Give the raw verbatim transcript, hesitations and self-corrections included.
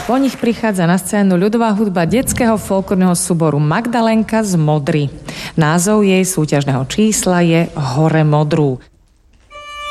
Po nich prichádza na scénu ľudová hudba detského folklórneho súboru Magdalenka z Modry. Názov jej súťažného čísla je Hore Modrú.